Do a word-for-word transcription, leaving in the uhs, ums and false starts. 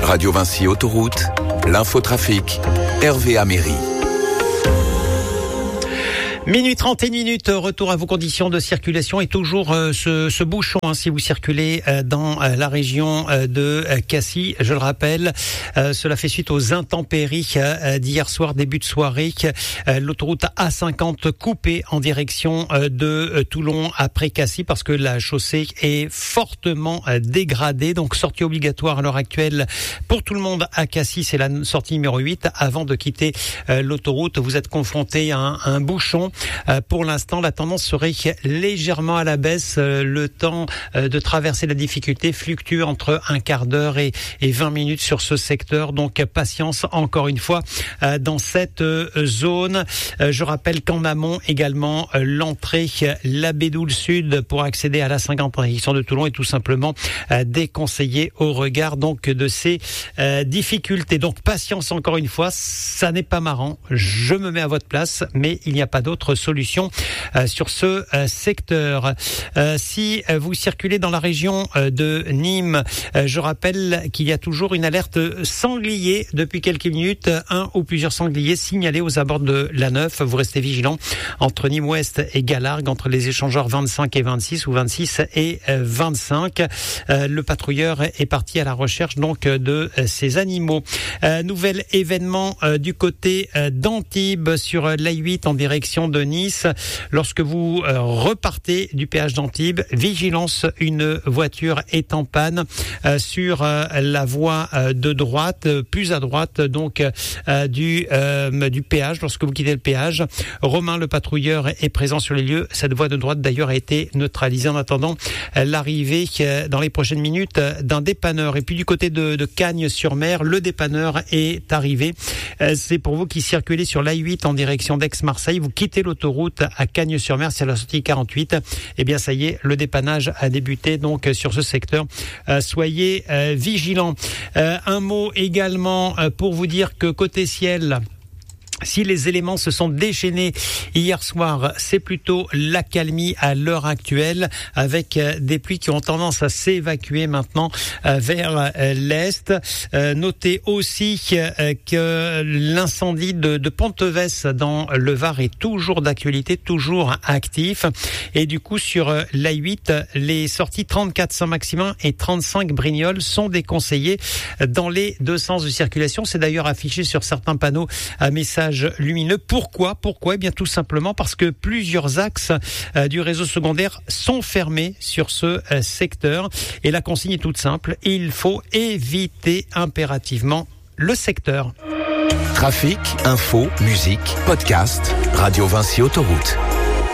Radio Vinci Autoroute, l'infotrafic, Hervé Améry. Minuit trente et une minutes, retour à vos conditions de circulation et toujours euh, ce, ce bouchon hein, si vous circulez euh, dans euh, la région euh, de euh, Cassis. Je le rappelle, euh, cela fait suite aux intempéries euh, d'hier soir, début de soirée. Euh, l'autoroute A cinquante coupée en direction euh, de euh, Toulon après Cassis parce que la chaussée est fortement euh, dégradée. Donc sortie obligatoire à l'heure actuelle pour tout le monde à Cassis, c'est la sortie numéro huit. Avant de quitter euh, l'autoroute, vous êtes confronté à un, un bouchon. Euh, pour l'instant, la tendance serait légèrement à la baisse. Euh, le temps euh, de traverser la difficulté fluctue entre un quart d'heure et, et vingt minutes sur ce secteur. Donc, patience encore une fois euh, dans cette euh, zone. Euh, je rappelle qu'en amont également, euh, l'entrée la Bédoule Sud pour accéder à la cinquante en direction de Toulon est tout simplement euh, déconseillée au regard donc de ces euh, difficultés. Donc, patience encore une fois. Ça n'est pas marrant. Je me mets à votre place, mais il n'y a pas d'autre solution euh, sur ce euh, secteur. Euh, si euh, vous circulez dans la région euh, de Nîmes, euh, je rappelle qu'il y a toujours une alerte sanglier depuis quelques minutes. Un ou plusieurs sangliers signalés aux abords de l'A neuf. Vous restez vigilants entre Nîmes Ouest et Galargues, entre les échangeurs vingt-cinq et vingt-six ou vingt-six et vingt-cinq. Euh, le patrouilleur est parti à la recherche donc de euh, ces animaux. Euh, nouvel événement euh, du côté euh, d'Antibes sur euh, l'A huit en direction de Nice. Lorsque vous euh, repartez du péage d'Antibes, vigilance, une voiture est en panne euh, sur euh, la voie euh, de droite, euh, plus à droite donc euh, du euh, du péage. Lorsque vous quittez le péage, Romain le patrouilleur est présent sur les lieux. Cette voie de droite d'ailleurs a été neutralisée en attendant euh, l'arrivée euh, dans les prochaines minutes euh, d'un dépanneur. Et puis du côté de, de Cagnes-sur-Mer, le dépanneur est arrivé. Euh, c'est pour vous qui circulez sur l'A huit en direction d'Aix-Marseille. Vous quittez l'autoroute à Cagnes-sur-Mer, c'est à la sortie quarante-huit. Eh bien, ça y est, le dépannage a débuté donc sur ce secteur. Euh, soyez euh, vigilants. Euh, un mot également euh, pour vous dire que côté ciel, si les éléments se sont déchaînés hier soir, c'est plutôt l'accalmie à l'heure actuelle avec des pluies qui ont tendance à s'évacuer maintenant vers l'est. Notez aussi que l'incendie de, de Ponteves dans le Var est toujours d'actualité, toujours actif. Et du coup, sur l'A huit, les sorties trente-quatre Saint-Maximin et trente-cinq Brignoles sont déconseillées dans les deux sens de circulation. C'est d'ailleurs affiché sur certains panneaux à message lumineux. Pourquoi Pourquoi Eh bien tout simplement parce que plusieurs axes euh, du réseau secondaire sont fermés sur ce euh, secteur. Et la consigne est toute simple. Il faut éviter impérativement le secteur. Trafic, info, musique, podcast, Radio Vinci Autoroute.